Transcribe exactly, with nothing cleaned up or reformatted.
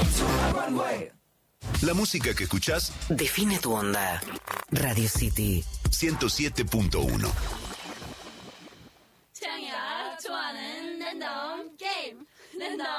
La música que escuchás define tu onda. Radio City ciento siete punto uno. 창이야 좋아하는 랜덤 게임 랜덤